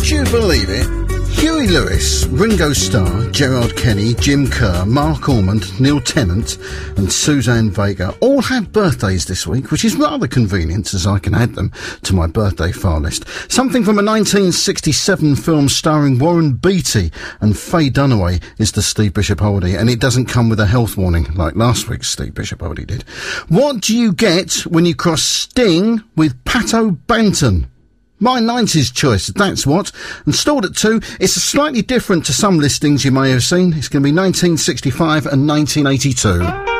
Would you believe it? Huey Lewis, Ringo Starr, Gerard Kenny, Jim Kerr, Mark Ormond, Neil Tennant and Suzanne Vega all had birthdays this week, which is rather convenient as I can add them to my birthday file list. Something from a 1967 film starring Warren Beatty and Faye Dunaway is the Steve Bishop Oldie, and it doesn't come with a health warning like last week's Steve Bishop Oldie did. What do you get when you cross Sting with Pat O'Banton? My 90s choice, that's what. And stalled at 2, it's slightly different to some listings you may have seen. It's going to be 1965 and 1982.